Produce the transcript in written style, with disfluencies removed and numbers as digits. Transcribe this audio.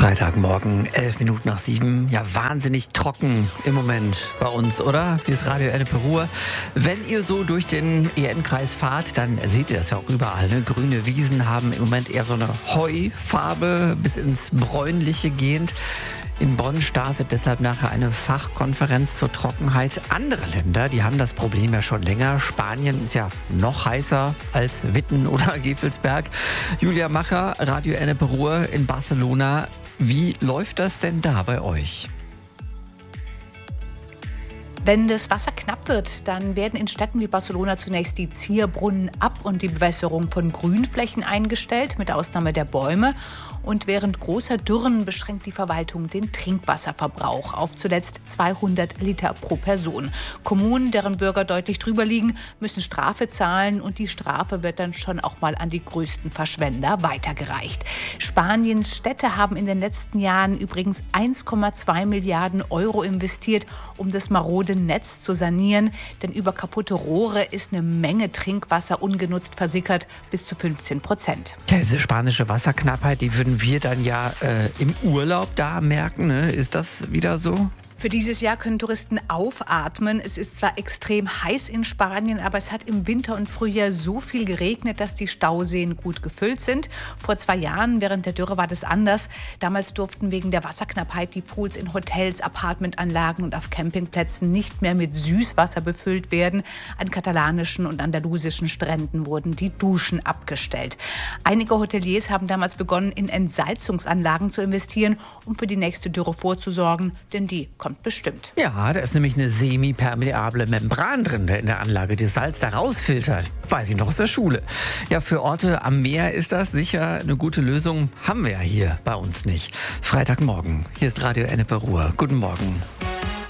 Freitagmorgen, 7:11. Ja, wahnsinnig trocken im Moment bei uns, oder? Hier ist Radio Ennepe Ruhr. Wenn ihr so durch den EN-Kreis fahrt, dann seht ihr das ja auch überall. Ne? Grüne Wiesen haben im Moment eher so eine Heufarbe, bis ins Bräunliche gehend. In Bonn startet deshalb nachher eine Fachkonferenz zur Trockenheit. Andere Länder, die haben das Problem ja schon länger. Spanien ist ja noch heißer als Witten oder Gevelsberg. Julia Macher, Radio Ennepe Ruhr in Barcelona. Wie läuft das denn da bei euch? Wenn das Wasser knapp wird, dann werden in Städten wie Barcelona zunächst die Zierbrunnen ab und die Bewässerung von Grünflächen eingestellt, mit Ausnahme der Bäume. Und während großer Dürren beschränkt die Verwaltung den Trinkwasserverbrauch auf zuletzt 200 Liter pro Person. Kommunen, deren Bürger deutlich drüber liegen, müssen Strafe zahlen und die Strafe wird dann schon auch mal an die größten Verschwender weitergereicht. Spaniens Städte haben in den letzten Jahren übrigens 1,2 Milliarden Euro investiert, um das marode Netz zu sanieren. Denn über kaputte Rohre ist eine Menge Trinkwasser ungenutzt versickert, bis zu 15%. Ja, diese spanische Wasserknappheit, die würden wir dann ja im Urlaub da merken. Ne? Ist das wieder so? Für dieses Jahr können Touristen aufatmen. Es ist zwar extrem heiß in Spanien, aber es hat im Winter und Frühjahr so viel geregnet, dass die Stauseen gut gefüllt sind. Vor 2 Jahren, während der Dürre, war das anders. Damals durften wegen der Wasserknappheit die Pools in Hotels, Appartementanlagen und auf Campingplätzen nicht mehr mit Süßwasser befüllt werden. An katalanischen und andalusischen Stränden wurden die Duschen abgestellt. Einige Hoteliers haben damals begonnen, in Entsalzungsanlagen zu investieren, um für die nächste Dürre vorzusorgen, denn die kommt bestimmt. Ja, da ist nämlich eine semipermeable Membran drin, der in der Anlage das Salz da rausfiltert. Weiß ich noch aus der Schule. Ja, für Orte am Meer ist das sicher eine gute Lösung. Haben wir ja hier bei uns nicht. Freitagmorgen. Hier ist Radio Ennepe Ruhr. Guten Morgen.